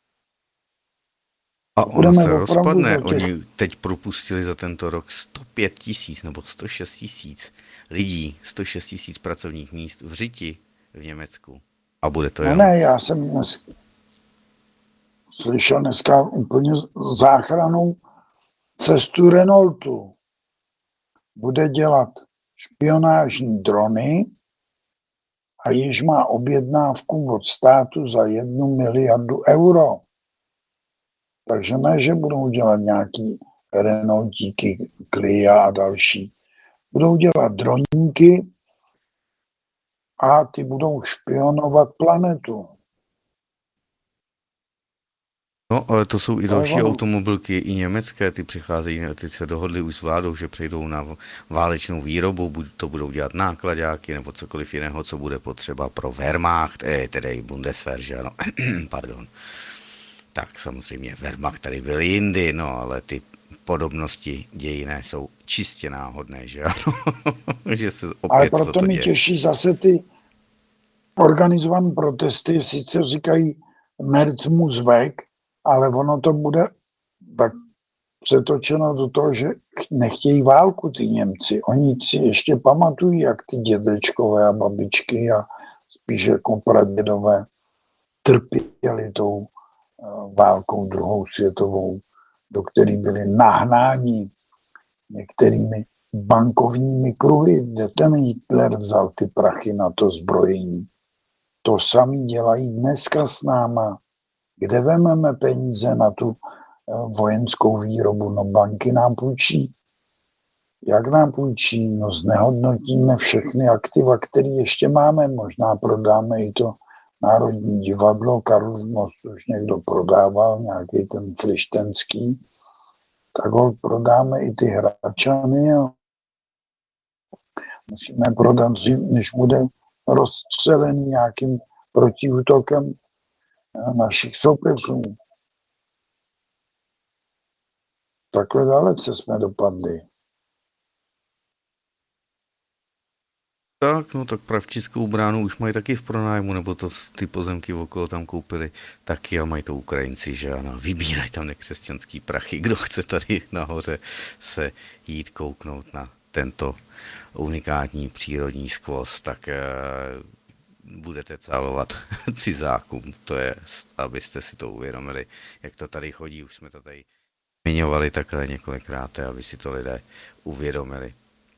Speaker 2: A ona se rozpadne. Těch... Oni teď propustili za tento rok sto pět tisíc nebo sto šest tisíc lidí, sto šest tisíc pracovních míst v Řiti v Německu. A bude to
Speaker 1: no
Speaker 2: jen...
Speaker 1: Ne, já jsem dnes slyšel dneska úplně záchranou cestu Renaultu. Bude dělat špionážní drony a již má objednávku od státu za jednu miliardu euro. Takže ne, že budou dělat nějaký Renaultíky, Clio a další. Budou dělat droníky a ty budou špionovat planetu.
Speaker 2: No, ale to jsou i další automobilky, i německé, ty přicházejí, ty se dohodli už s vládou, že přejdou na válečnou výrobu, to budou dělat nákladáky nebo cokoliv jiného, co bude potřeba pro Wehrmacht, eh, tedy Bundeswehr, že ano, pardon. Tak samozřejmě Wehrmacht tady byl jindy, no, ale ty podobnosti dějinné jsou čistě náhodné, že ano, že se opět
Speaker 1: ale proto mi těší zase ty organizované protesty, sice říkají Merz muss weg, ale ono to bude tak přetočeno do toho, že nechtějí válku ty Němci. Oni si ještě pamatují, jak ty dědečkové a babičky a spíš jako pradědové trpěli tou válkou druhou světovou, do které byli nahnáni některými bankovními kruhy, kde ten Hitler vzal ty prachy na to zbrojení. To sami dělají dneska s náma. Kde vezmeme peníze na tu vojenskou výrobu? No banky nám půjčí. Jak nám půjčí? No znehodnotíme všechny aktiva, které ještě máme. Možná prodáme i to Národní divadlo, Karlův most už někdo prodával, nějaký ten Frištenský. Tak ho prodáme i ty Hračany a musíme prodat, než bude rozstřelený nějakým protiútokem našich soupeřů. Takhle dalece jsme dopadli.
Speaker 2: Tak, no tak Pravčickou bránu už mají taky v pronájmu, nebo to ty pozemky okolo tam koupili taky a mají to Ukrajinci, že ano, vybírají tam nekřesťanský prachy, kdo chce tady nahoře se jít kouknout na tento unikátní přírodní skvost, tak eh, budete cálovat cizákům, to je, abyste si to uvědomili, jak to tady chodí, už jsme to tady zmiňovali takhle několikrát, aby si to lidé uvědomili.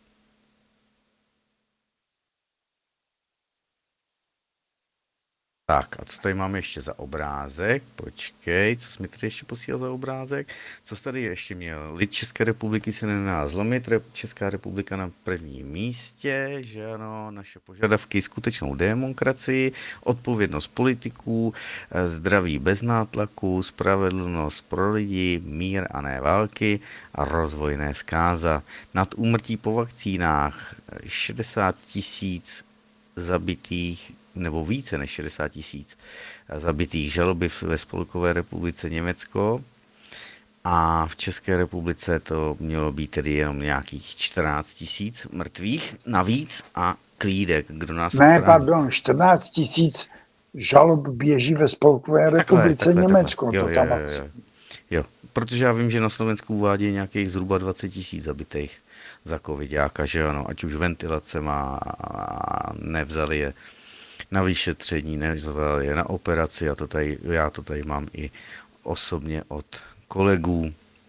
Speaker 2: Tak a co tady máme ještě za obrázek? Počkej, co jsi mi tady ještě posílal za obrázek? Co jsi tady ještě měl? Lid České republiky se nedá zlomit, Česká republika na prvním místě, že ano, naše požadavky, skutečnou demokracii, odpovědnost politiků, zdraví bez nátlaku, spravedlnost pro lidi, mír a ne války a rozvoj ne zkáza. Nad úmrtí po vakcínách šedesát tisíc zabitých nebo více než šedesát tisíc zabitých, žaloby ve Spolkové republice Německo a v České republice to mělo být tedy jenom nějakých čtrnáct tisíc mrtvých navíc a klídek, kdo nás
Speaker 1: Ne,
Speaker 2: ochrání.
Speaker 1: pardon, čtrnáct tisíc žalob běží ve Spolkové republice takhle, Německo.
Speaker 2: Takhle. Jo,
Speaker 1: to tam
Speaker 2: jo, jo, jo. jo, protože já vím, že na Slovensku uvádí nějakých zhruba dvacet tisíc zabitých za covidáka, že ano, ať už ventilace má, nevzali je na vyšetření, nevzali je na operaci, a to tady, já to tady mám i osobně od kolegů,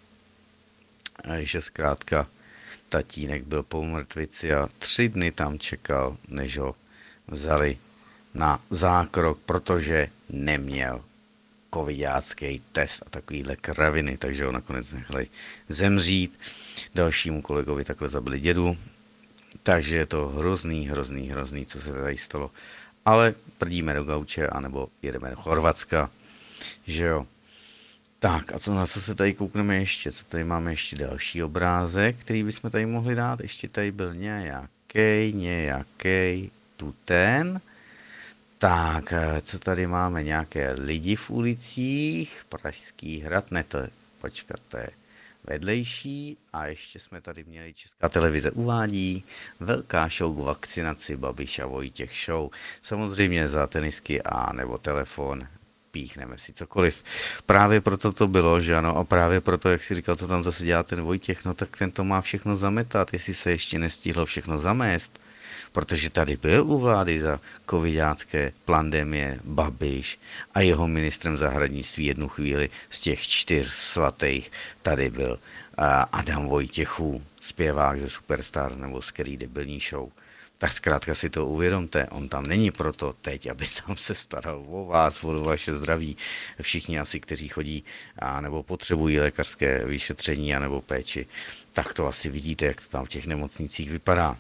Speaker 2: že zkrátka tatínek byl po mrtvici a tři dny tam čekal, než ho vzali na zákrok, protože neměl covidácký test a takovýhle kraviny, takže ho nakonec nechali zemřít. Dalšímu kolegovi takhle zabili dědu, takže je to hrozný, hrozný, hrozný, co se tady stalo. Ale prdíme do gauče, anebo jedeme do Chorvatska, že jo. Tak a co, na co se tady koukneme ještě? Co tady máme ještě další obrázek, který bychom tady mohli dát? Ještě tady byl nějaký, nějaký, tu ten. Tak, co tady máme? Nějaké lidi v ulicích, Pražský hrad, ne to je, počkat, to je vedlejší. A ještě jsme tady měli, Česká televize uvádí velká show k vakcinaci, Babiš a Vojtěch show. Samozřejmě za tenisky a nebo telefon píchneme si cokoliv. Právě proto to bylo, že ano, a právě proto, jak si říkal, co tam zase dělá ten Vojtěch, no tak ten to má všechno zametat, jestli se ještě nestihlo všechno zamést, protože tady byl u vlády za covidácké pandemie Babiš a jeho ministrem zahraničí jednu chvíli z těch čtyř svatých tady byl Adam Vojtěchů, zpěvák ze Superstar nebo z který debilní show. Tak zkrátka si to uvědomte, on tam není proto teď, aby tam se staral o vás, o vaše zdraví. Všichni asi, kteří chodí a nebo potřebují lékařské vyšetření a nebo péči, tak to asi vidíte, jak to tam v těch nemocnicích vypadá.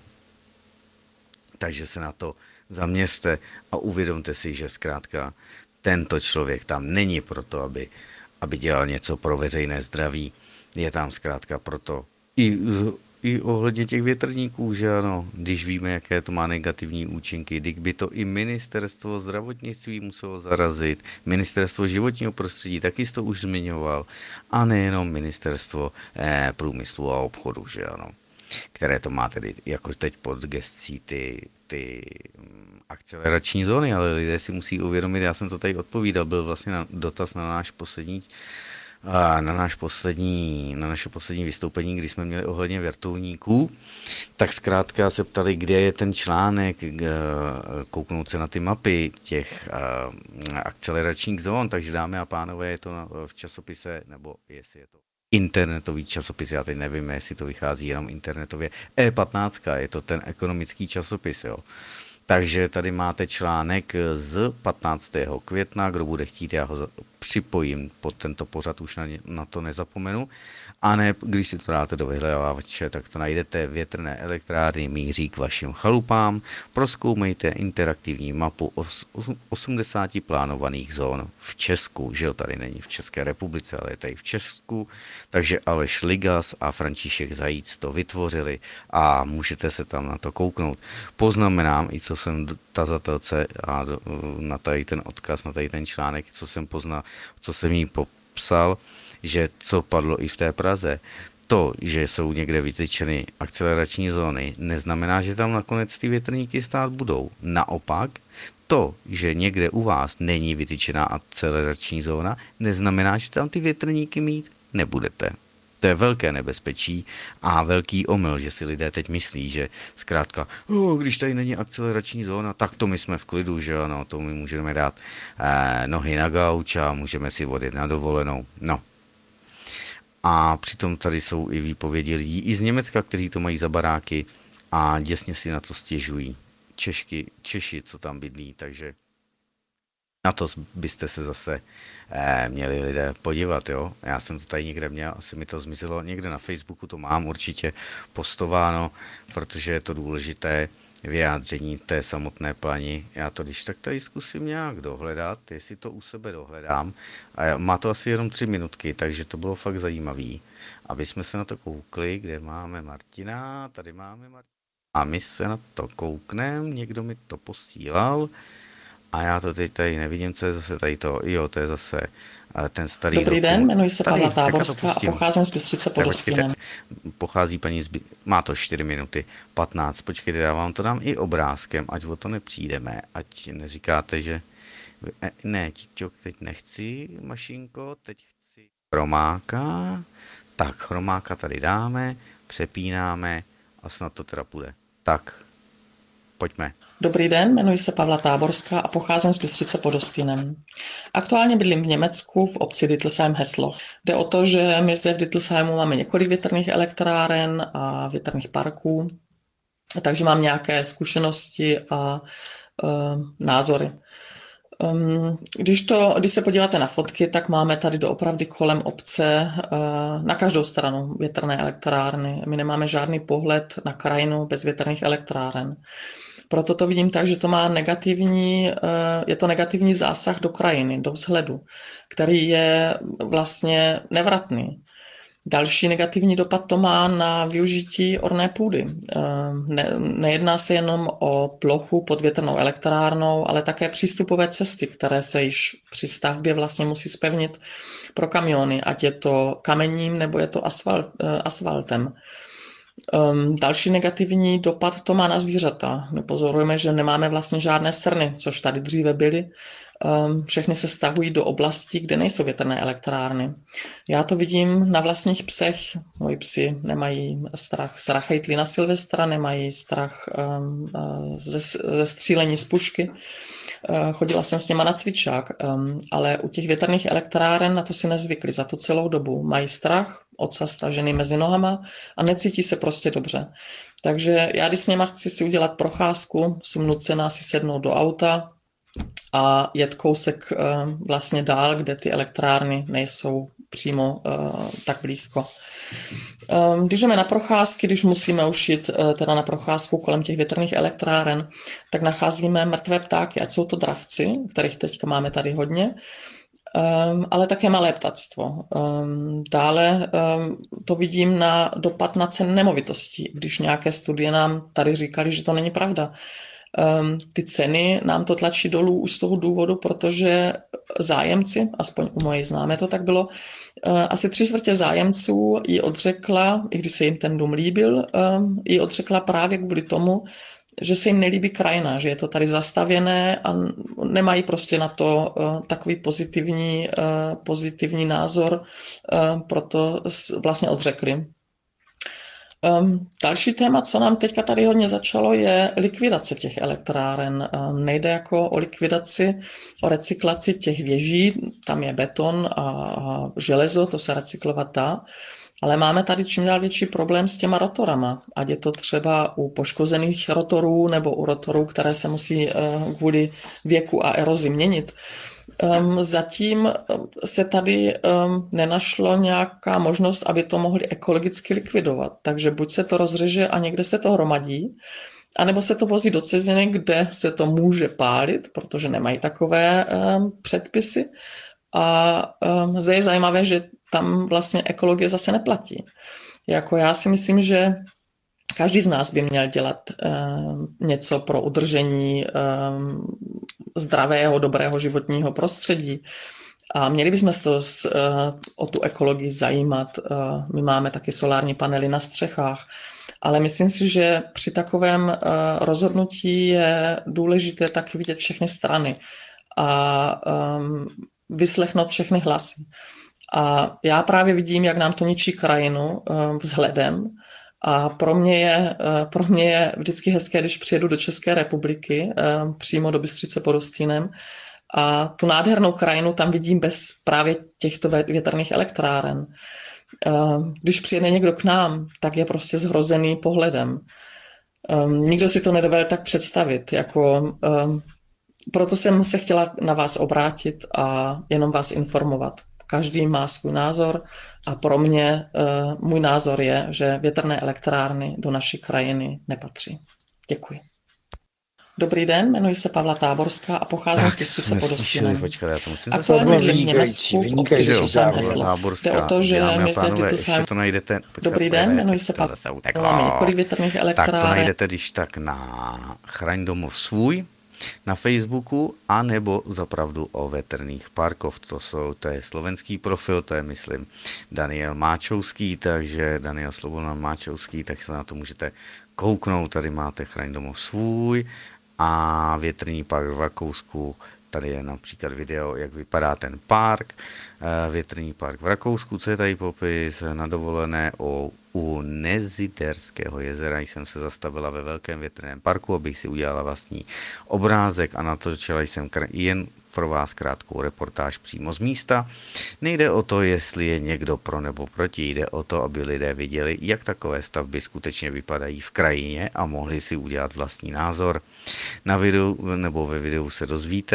Speaker 2: Takže se na to zaměřte a uvědomte si, že zkrátka tento člověk tam není proto, aby, aby dělal něco pro veřejné zdraví. Je tam zkrátka proto i, i ohledně těch větrníků, že ano, když víme, jaké to má negativní účinky, když by to i ministerstvo zdravotnictví muselo zarazit, ministerstvo životního prostředí, taky jsi to už zmiňoval, a nejenom ministerstvo eh, průmyslu a obchodu, že ano, které to má tedy jako teď pod gescí ty, ty akcelerační zóny, ale lidé si musí uvědomit, já jsem to tady odpovídal, byl vlastně na, dotaz na náš poslední na náš poslední, na naše poslední vystoupení, kdy jsme měli ohledně vrtulníků, tak zkrátka se ptali, kde je ten článek, kouknout se na ty mapy těch akceleračních zón, takže dámy a pánové, je to v časopise, nebo jestli je to internetový časopis, já teď nevím, jestli to vychází jenom internetově, E patnáct, je to ten ekonomický časopis, jo. Takže tady máte článek z patnáctého května, kdo bude chtít, já ho připojím pod tento pořad, už na, ně, na to nezapomenu. A ne, když si to dáte do vyhledávače, tak to najdete. Větrné elektrárny míří k vašim chalupám. Prozkoumejte interaktivní mapu osmdesáti plánovaných zón v Česku. Že tady není v České republice, ale je tady v Česku. Takže Aleš Ligas a František Zajíc to vytvořili a můžete se tam na to kouknout. Poznamenám i, co jsem tazatelce a na tady ten odkaz, na tady ten článek, co jsem poznal, co jsem jí popsal, že co padlo i v té Praze, to, že jsou někde vytyčeny akcelerační zóny, neznamená, že tam nakonec ty větrníky stát budou. Naopak, to, že někde u vás není vytyčená akcelerační zóna, neznamená, že tam ty větrníky mít nebudete. To je velké nebezpečí a velký omyl, že si lidé teď myslí, že zkrátka, oh, když tady není akcelerační zóna, tak to my jsme v klidu, že ano, to my můžeme dát eh, nohy na gauč a můžeme si odjet na dovolenou. No. A přitom tady jsou i výpovědi lidí i z Německa, kteří to mají za baráky a děsně si na to stěžují. Češky, Češi, co tam bydlí, takže na to byste se zase eh, měli lidé podívat, jo. Já jsem to tady někde měl, asi mi to zmizelo, někde na Facebooku to mám určitě postováno, protože je to důležité vyjádření té samotné plani. Já to když tak tady zkusím nějak dohledat, jestli to u sebe dohledám. A má to asi jenom tři minutky, takže to bylo fakt zajímavý. Aby jsme se na to koukli, kde máme Martina, tady máme Martina. A my se na to koukneme, někdo mi to posílal. A já to teď tady nevidím, co je zase tady to, jo, to je zase ten starý
Speaker 3: Dobrý
Speaker 2: dokument.
Speaker 3: den, jmenuji se
Speaker 2: Tady,
Speaker 3: Pavla
Speaker 2: tak já to
Speaker 3: Táborská a
Speaker 2: pustím.
Speaker 3: pocházím z Bystřice pod
Speaker 2: Tak počkejte,
Speaker 3: Hostinem.
Speaker 2: pochází paní z... By- Má to čtyři minuty, patnáct, počkejte, já vám to dám i obrázkem, ať o to nepřijdeme, ať neříkáte, že... E, Ne, Tíťo, teď nechci, mašinko, teď chci chromáka. Tak, chromáka tady dáme, přepínáme a snad to teda půjde. Tak, pojďme.
Speaker 3: Dobrý den, jmenuji se Pavla Táborská a pocházím z Bystřice pod Hostinem. Aktuálně bydlím v Německu v obci Dittelsheim-Hesloch. Jde o to, že my zde v Dittelsheimu máme několik větrných elektráren a větrných parků, takže mám nějaké zkušenosti a názory. Um, když, to, když se podíváte na fotky, tak máme tady doopravdy kolem obce uh, na každou stranu větrné elektrárny. My nemáme žádný pohled na krajinu bez větrných elektráren. Proto to vidím tak, že to má negativní, uh, je to negativní zásah do krajiny, do vzhledu, který je vlastně nevratný. Další negativní dopad to má na využití orné půdy. Ne, nejedná se jenom o plochu pod větrnou elektrárnou, ale také přístupové cesty, které se již při stavbě vlastně musí zpevnit pro kamiony, ať je to kamením nebo je to asfalt, asfaltem. Další negativní dopad to má na zvířata. My pozorujeme, že nemáme vlastně žádné srny, což tady dříve byly. Všechny se stahují do oblastí, kde nejsou větrné elektrárny. Já to vidím na vlastních psech. Moji psi nemají strach z rachejtli na Silvestra, nemají strach um, ze, ze střílení z pušky. Uh, chodila jsem s něma na cvičák, um, ale u těch větrných elektráren na to si nezvykli za tu celou dobu. Mají strach, ocas stažený mezi nohama a necítí se prostě dobře. Takže já, když s něma chci si udělat procházku, jsem nucená si sednout do auta a jet kousek uh, vlastně dál, kde ty elektrárny nejsou přímo uh, tak blízko. Um, když jdeme na procházky, když musíme už jít uh, teda na procházku kolem těch větrných elektráren, tak nacházíme mrtvé ptáky, ať jsou to dravci, kterých teďka máme tady hodně, um, ale také malé ptactvo. Um, dále um, to vidím na dopad na ceny nemovitostí, když nějaké studie nám tady říkali, že to není pravda. Um, ty ceny nám to tlačí dolů už z toho důvodu, protože zájemci, aspoň u mojí známé to tak bylo, uh, asi tři čtvrtě zájemců ji odřekla, i když se jim ten dům líbil, um, ji odřekla právě kvůli tomu, že se jim nelíbí krajina, že je to tady zastavěné a nemají prostě na to uh, takový pozitivní, uh, pozitivní názor, uh, proto vlastně odřekli. Um, další téma, co nám teďka tady hodně začalo, je likvidace těch elektráren. Um, nejde jako o likvidaci, o recyklaci těch věží, tam je beton a, a železo, to se recyklovat dá, ale máme tady čím dál větší problém s těma rotorama, ať je to třeba u poškozených rotorů nebo u rotorů, které se musí uh, kvůli věku a erozi měnit. Um, zatím se tady um, nenašlo nějaká možnost, aby to mohli ekologicky likvidovat. Takže buď se to rozřeže a někde se to hromadí, anebo se to vozí do ciziny, kde se to může pálit, protože nemají takové um, předpisy. A um, zde je zajímavé, že tam vlastně ekologie zase neplatí. Jako já si myslím, že každý z nás by měl dělat uh, něco pro udržení um, zdravého, dobrého životního prostředí. A měli bychom se to, uh, o tu ekologii zajímat. Uh, my máme taky solární panely na střechách. Ale myslím si, že při takovém uh, rozhodnutí je důležité taky vidět všechny strany a um, vyslechnout všechny hlasy. A já právě vidím, jak nám to ničí krajinu uh, vzhledem. A pro mě, je, pro mě je vždycky hezké, když přijedu do České republiky, přímo do Bystřice pod Hostýnem, a tu nádhernou krajinu tam vidím bez právě těchto větrných elektráren. Když přijede někdo k nám, tak je prostě zhrozený pohledem. Nikdo si to nedovede tak představit. Jako, proto jsem se chtěla na vás obrátit a jenom vás informovat. Každý má svůj názor a pro mě uh, můj názor je, že větrné elektrárny do naší krajiny nepatří. Děkuji. Dobrý den, jmenuji se Pavla Táborská a pocházím z Bystřice pod Hostýnem.
Speaker 2: Počkat, já to musím
Speaker 3: a
Speaker 2: zase
Speaker 3: v Německu v obci Ditlsheim Heslo. Jde o to, že my zde v Ditlsheim...
Speaker 2: to najdete... Počkat,
Speaker 3: Dobrý den, jmenuji se Pavla. Máme několik větrných elektráren.
Speaker 2: Tak to najdete, když tak na Chraň domov svůj, na Facebooku, anebo zapravdu o větrných parkov. To, jsou, to je slovenský profil, to je, myslím, Daniel Máčovský, takže Daniel Slobodan Máčovský, tak se na to můžete kouknout. Tady máte Chraň domov svůj a větrný park v Rakousku, tady je například video, jak vypadá ten park, větrný park v Rakousku, co je tady popis, na dovolené o, u Neziderského jezera jsem se zastavila ve velkém větrném parku, abych si udělala vlastní obrázek a natočila jsem jen pro vás krátkou reportáž přímo z místa. Nejde o to, jestli je někdo pro nebo proti, jde o to, aby lidé viděli, jak takové stavby skutečně vypadají v krajině a mohli si udělat vlastní názor. Na videu nebo ve videu se dozvíte,